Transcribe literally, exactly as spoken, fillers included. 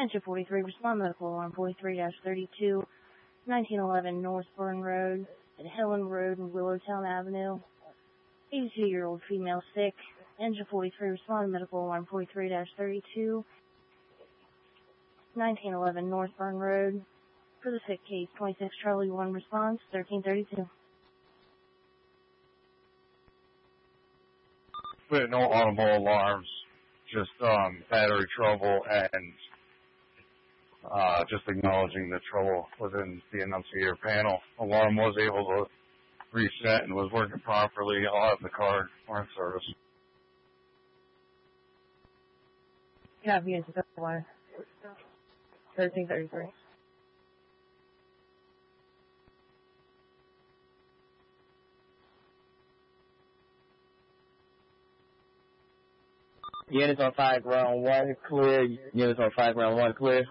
Engine forty-three, respond medical alarm forty-three dash thirty-two, nineteen eleven North Burn Road at Helen Road and Willowtown Avenue. eighty-two-year-old female sick. Engine forty-three, respond medical alarm forty-three dash thirty-two, nineteen eleven North Burn Road. For the sick case, twenty-six Charlie one response, thirteen thirty-two. We had no audible alarms, just um, battery trouble and uh, just acknowledging the trouble within the annunciator panel. Alarm was able to reset and was working properly. I'll have the card or in service. Copy, it's one. thirteen thirty-three. Units on five, ground one, clear. Units on five, ground one, clear.